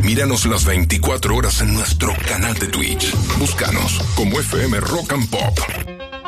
Míranos las 24 horas en nuestro canal de Twitch. Búscanos como FM Rock and Pop.